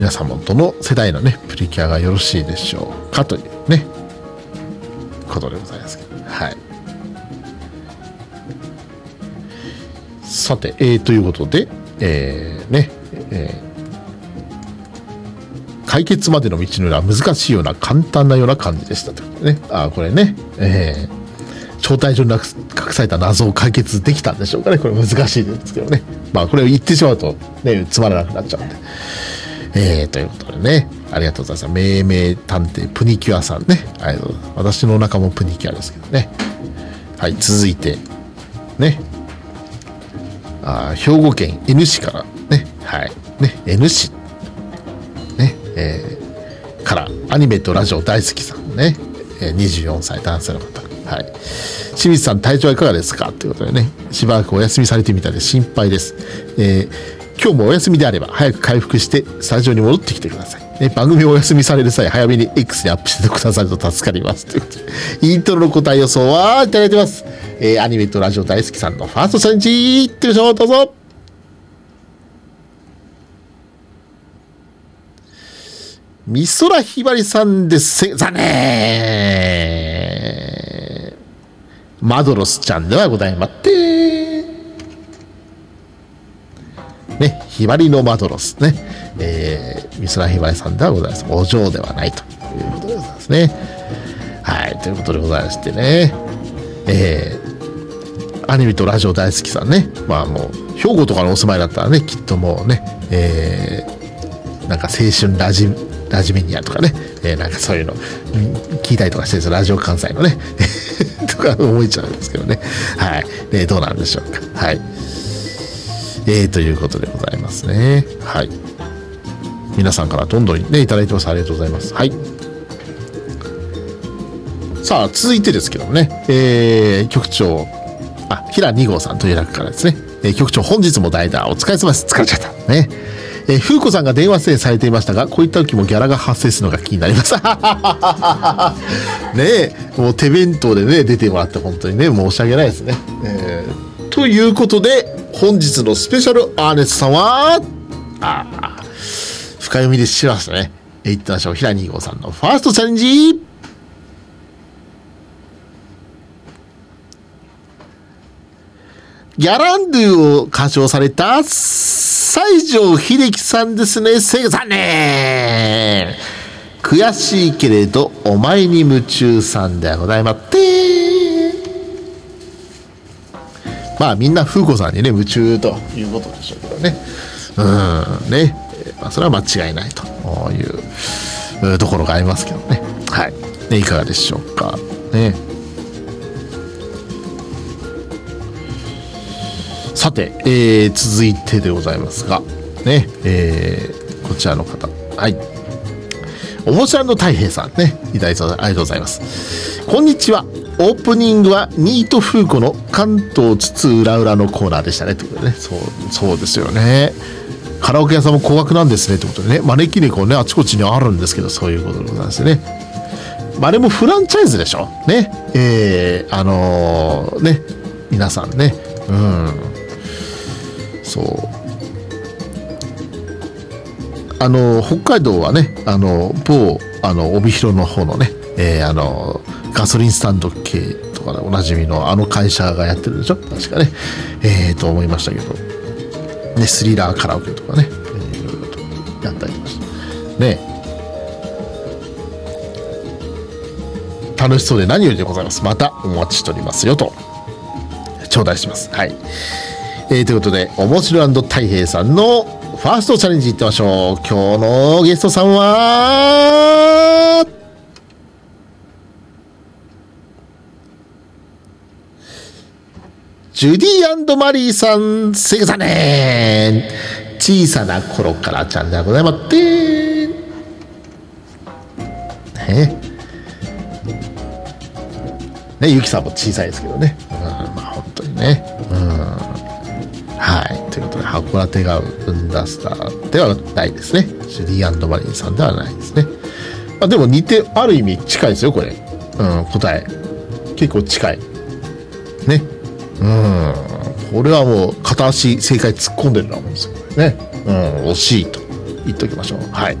皆さんもどの世代のねプリキュアがよろしいでしょうかというねことでございますけど、はい。さて、ということで、解決までの道のりは難しいような簡単なような感じでしたということでね。これね、招待状に隠された謎を解決できたんでしょうかね。これ難しいですけどね。まあこれを言ってしまうとねつまらなくなっちゃうんで。ということでね、ありがとうございます。命名探偵プニキュアさんね。私の中もプニキュアですけどね。はい、続いてね、兵庫県 N 市からね、はいね N 市ね、からアニメとラジオ大好きさんね、24歳男性の方、はい。清水さん体調はいかがですかということでね、しばらくお休みされてみたいで心配です。今日もお休みであれば早く回復してスタジオに戻ってきてください。番組をお休みされる際早めに X にアップしてくださると助かります。ということでイントロの答え予想はいただいてます。アニメとラジオ大好きさんのファーストチャレンジいってみましょう。どうぞ。美空ひばりさんです。残念。マドロスちゃんではございまってね、ひばりのマドロスね、美空ひばりさんではございます。お嬢ではないということでございますね。はい、ということでございましてね、アニメとラジオ大好きさんね、まあもう兵庫とかのお住まいだったらね、きっともうね、なんか青春ラジメニアとかね、なんかそういうの聞いたりとかしてるんですよ、ラジオ関西のねとか思えちゃうんですけどね。はい、どうなんでしょうか。はい。ということでございますね。はい。皆さんからどんどんねいただいてます。ありがとうございます。はい。さあ続いてですけどもね、局長平2号さんという役からですね、局長本日も代打お疲れ様です。疲れちゃったね。風子さんが電話出演されていましたが、こういった時もギャラが発生するのが気になりますね。もう手弁当でね出てもらって本当にね申し訳ないですね。ということで本日のスペシャルアーネストさんは深読みで知らせね。いってみましょう。平2号さんのファーストチャレンジ。ギャランドゥを歌唱された西城秀樹さんですね。残念。悔しいけれどお前に夢中さんではございまって。まあみんな風子さんにね夢中ということでしょうけどね。ね、まあ、それは間違いないというところがありますけどね。はい。ね、いかがでしょうかね。さて、続いてでございますがね、こちらの方、はい、おもちゃの太平さんね、いただいてありがとうございます。こんにちは。オープニングはニート風子の関東津々浦々のコーナーでしたねということでね。そうですよね。カラオケ屋さんも高額なんですねということでね、招き猫ねあちこちにあるんですけど、そういうことでございますね。まあ、あれもフランチャイズでしょね。ね、皆さんね、そう北海道はね某帯広の方のね、ガソリンスタンド系とかでおなじみの会社がやってるでしょ確かね。と思いましたけどね、スリラーカラオケとかね、いろいろとやったりましたね。楽しそうで何よりでございます。またお待ちしておりますよと頂戴します。はい。ということでおもしろ&太平さんのファーストチャレンジいってみましょう。今日のゲストさんはジュディ&マリーさん。残念。小さな頃からちゃんでございますってね、ゆきさんも小さいですけどね。まあ本当にね。はい。ということで、函館が生んだスターではないですね。ジュディ&マリーさんではないですね。まあ、でも似て、ある意味近いですよ、これ。答え。結構近い。ね。これはもう片足正解突っ込んでるなもんですよね。惜しいと言っておきましょう。はい。